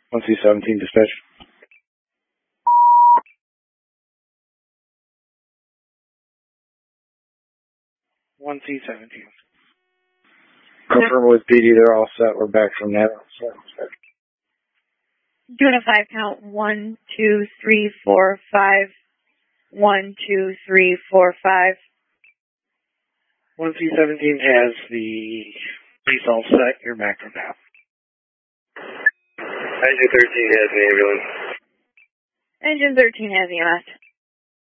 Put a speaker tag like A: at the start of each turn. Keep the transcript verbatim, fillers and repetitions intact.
A: one C seventeen dispatch. one C seventeen. Confirm with B D, they're all set. We're back from that.
B: Doing a five count. One, two, three, four, five. One, two, three, four, five.
A: one C seventeen has the police all set. You're back from that.
C: Engine thirteen has the ambulance.
B: Engine thirteen has the E M S.